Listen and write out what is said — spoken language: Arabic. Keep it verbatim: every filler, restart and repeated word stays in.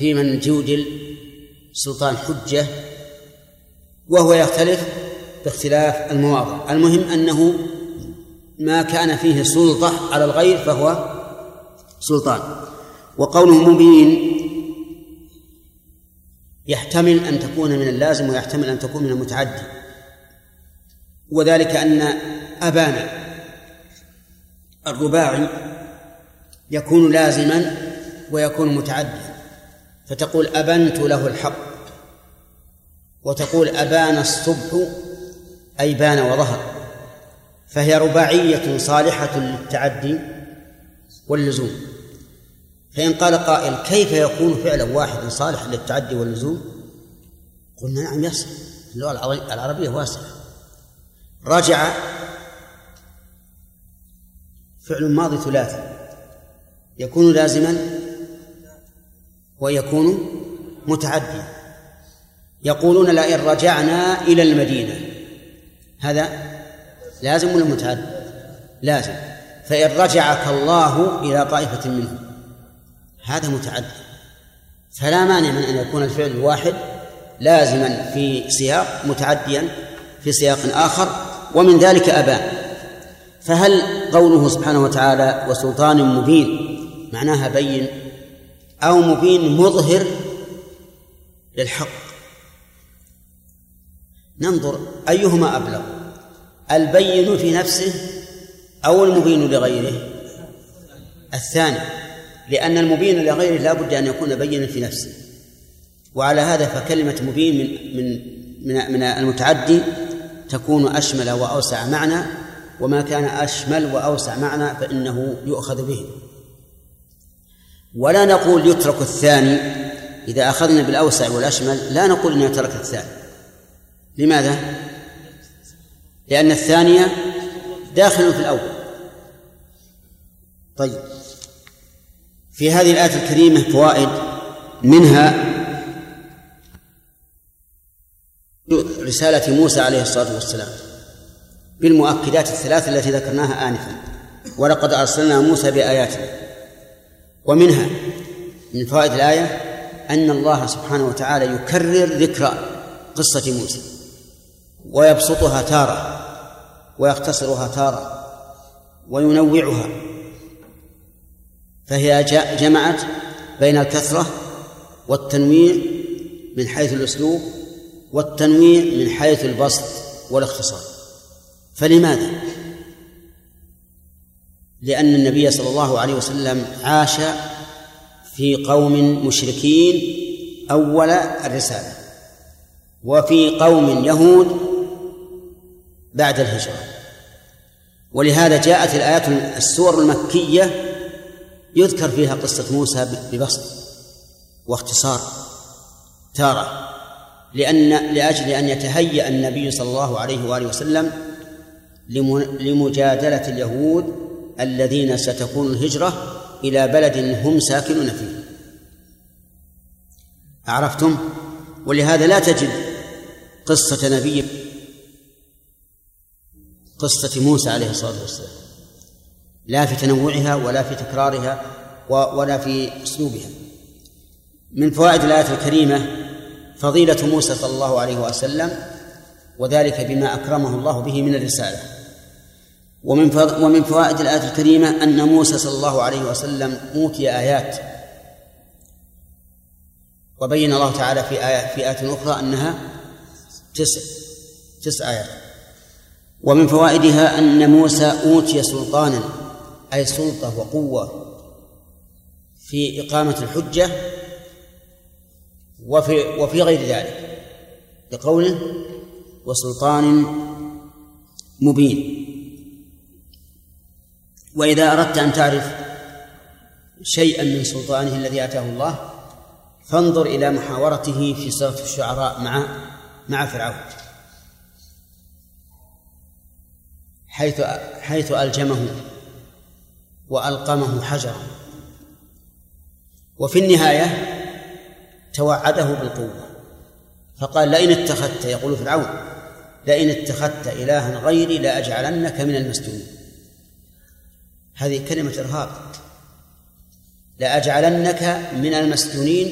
في من جودل سلطان حجة، وهو يختلف باختلاف المواضع. المهم أنه ما كان فيه سلطة على الغير فهو سلطان. وقوله مبين يحتمل أن تكون من اللازم ويحتمل أن تكون من المتعدي، وذلك أن أبان الرباعي يكون لازما ويكون متعديا، فتقول أبنت له الحق، وتقول أبان الصبح أي بان وظهر، فهي رباعية صالحة للتعدي واللزوم. فإن قال قائل كيف يكون فعلا واحد صالح للتعدي واللزوم؟ قلنا نعم يصح، اللغة العربية واسعة. رجع فعل ماضي ثلاثي يكون لازما ويكون متعديا. يقولون لئن رجعنا إلى المدينة، هذا لازم ولا متعدي؟ لازم. فإن رجعك الله إلى طائفة منهم، هذا متعدي. فلا مانع من أن يكون الفعل الواحد لازما في سياق متعديا في سياق آخر، ومن ذلك أبان. فهل قوله سبحانه وتعالى وسلطان مبين معناها بين، أو مبين مظهر للحق؟ ننظر أيهما أبلغ، البين في نفسه أو المبين لغيره؟ الثاني، لأن المبين لغيره لا بد أن يكون بينا في نفسه. وعلى هذا فكلمة مبين من من من, من المتعدي تكون أشمل وأوسع معنى، وما كان أشمل وأوسع معنى فإنه يؤخذ به. ولا نقول يترك الثاني إذا أخذنا بالأوسع والأشمل، لا نقول إنه يترك الثاني. لماذا؟ لأن الثانية داخل في الأول. طيب، في هذه الآية الكريمة فوائد، منها رسالة موسى عليه الصلاة والسلام بالمؤكدات الثلاث التي ذكرناها آنفا، ولقد أرسلنا موسى بآياتنا. ومنها من فوائد الآية أن الله سبحانه وتعالى يكرر ذكر قصة موسى ويبسطها تارة ويختصرها تارة وينوعها، فهي جمعت بين الكثرة والتنويع من حيث الأسلوب والتنويع من حيث البسط والاختصار. فلماذا؟ لأن النبي صلى الله عليه وسلم عاش في قوم مشركين أول الرسالة، وفي قوم يهود بعد الهجرة، ولهذا جاءت الآيات السور المكية يذكر فيها قصة موسى ببسط واختصار تارة، لأن لأجل أن يتهيأ النبي صلى الله عليه وآله وسلم لمجادلة اليهود الذين ستكون الهجرة إلى بلد هم ساكنون فيه. عرفتم؟ ولهذا لا تجد قصة نبي قصة موسى عليه الصلاة والسلام لا في تنوعها ولا في تكرارها ولا في أسلوبها. من فوائد الآية الكريمة فضيلة موسى صلى الله عليه وسلم، وذلك بما أكرمه الله به من الرسالة. ومن ومن فوائد الآية الكريمة أن موسى صلى الله عليه وسلم أوتي آيات، وبين الله تعالى في آية في آية أخرى أنها تسع تسع آيات. ومن فوائدها أن موسى أوتي سلطانا، أي سلطة وقوة في إقامة الحجة وفي وفي غير ذلك، بقوله وسلطان مبين. وإذا أردت أن تعرف شيئا من سلطانه الذي آتاه الله فانظر إلى محاورته في سورة الشعراء مع مع فرعون، حيث حيث ألجمه وألقمه حجرا، وفي النهاية توعده بالقوة فقال لئن اتخذت، يقول فرعون لئن اتخذت إلها غيري لأجعلنك من المسجونين. هذه كلمة إرهاب، لأجعلنك من المسجونين